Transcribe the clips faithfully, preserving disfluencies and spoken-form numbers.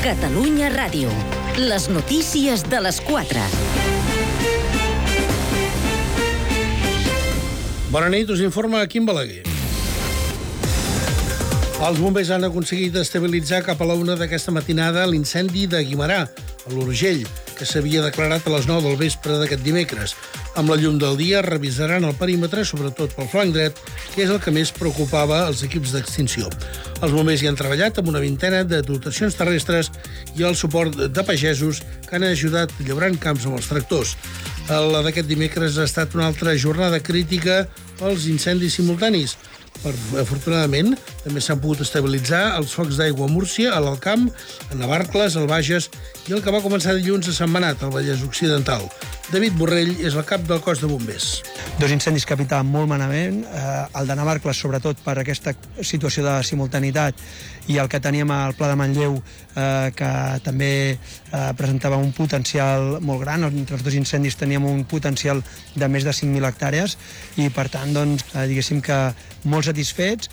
Catalunya Ràdio. Les notícies de les quatre. Bona nit, us informa Quim Balaguer. Els bombers han aconseguit estabilitzar cap a la una d'aquesta matinada l'incendi de Guimerà, a l'Urgell, que s'havia declarat a les nou del vespre d'aquest dimecres. Amb la llum del dia revisaran el perímetre, sobretot pel flanc dret, que és el que més preocupava els equips d'extinció. Els bombers hi han treballat amb una vintena de dotacions terrestres i el suport de pagesos que han ajudat llaurant camps amb els tractors. La d'aquest dimecres ha estat una altra jornada crítica pels incendis simultanis. Per, afortunadament, també s'han pogut estabilitzar els focs d'aigua a Múrcia, a l'Alt Camp, a Navarcles, al Bages i el que va començar dilluns a Sant Manat, al Vallès Occidental. David Borrell és el cap del cos de bombers. Dos incendis que evitaven molt malament, eh, el de Navarcles sobretot per aquesta situació de simultanitat i el que teníem al Pla de Manlleu eh, que també eh, presentava un potencial molt gran. Entre els dos incendis teníem un potencial de més de cinc mil hectàrees i per tant, doncs, eh, diguéssim que molt satisfets.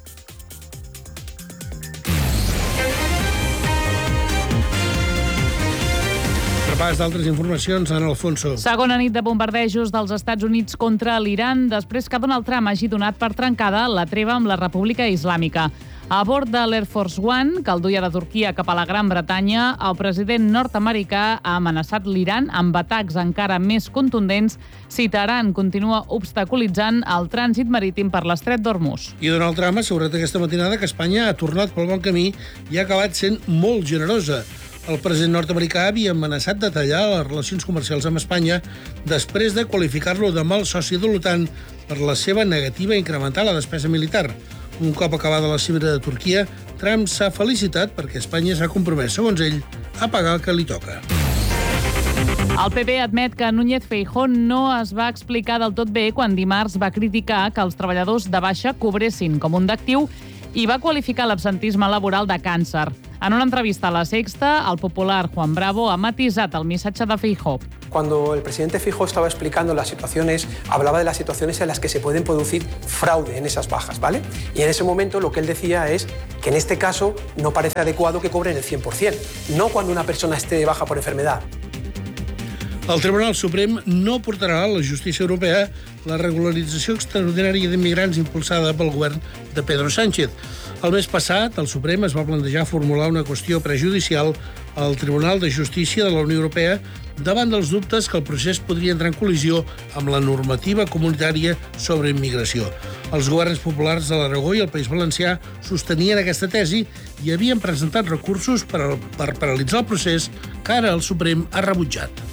Repàs d'altres informacions, Ana Alfonso. Segona nit de bombardejos dels Estats Units contra l'Iran després que Donald Trump hagi donat per trencada la treva amb la República Islàmica. A bord de l'Air Force One, que el duia de Turquia cap a la Gran Bretanya, el president nord-americà ha amenaçat l'Iran amb atacs encara més contundents si Teheran continua obstaculitzant el trànsit marítim per l'estret d'Hormuz. I Donald Trump ha assegurat aquesta matinada que Espanya ha tornat pel bon camí i ha acabat sent molt generosa. El president nord-americà havia amenaçat de tallar les relacions comercials amb Espanya després de qualificar-lo de mal soci de l'OTAN per la seva negativa a incrementar la despesa militar. Un cop acabada la cimera de Turquia, Trump s'ha felicitat perquè Espanya s'ha compromès, segons ell, a pagar el que li toca. El P P admet que Núñez Feijóo no es va explicar del tot bé quan dimarts va criticar que els treballadors de baixa cobressin com un d'actiu i va qualificar l'absentisme laboral de càncer. En una entrevista a La Sexta, el popular Juan Bravo ha matisat el missatge de Feijóo. Cuando el presidente Feijóo estaba explicando las situaciones, hablaba de las situaciones en las que se pueden producir fraude en esas bajas, ¿vale? Y en ese momento lo que él decía es que en este caso no parece adecuado que cobren el cien por ciento, no cuando una persona esté de baja por enfermedad. El Tribunal Suprem no portarà a la justícia europea la regularització extraordinària d'immigrants impulsada pel govern de Pedro Sánchez. El mes passat, el Suprem es va plantejar formular una qüestió prejudicial al Tribunal de Justícia de la Unió Europea davant dels dubtes que el procés podria entrar en col·lisió amb la normativa comunitària sobre immigració. Els governs populars de l'Aragó i el País Valencià sostenien aquesta tesi i havien presentat recursos per, per paralitzar el procés que ara el Suprem ha rebutjat.